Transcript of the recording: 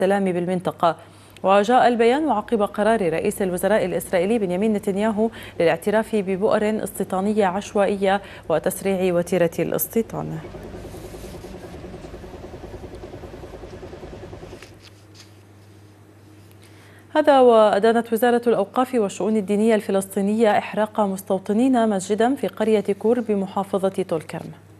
السلام بالمنطقة. وجاء البيان عقب قرار رئيس الوزراء الإسرائيلي بنيامين نتنياهو للاعتراف ببؤر استيطانية عشوائية وتسريع وتيرة الاستيطان. هذا وأدانت وزارة الأوقاف والشؤون الدينية الفلسطينية إحراق مستوطنين مسجدا في قرية كور بمحافظة طول كرم.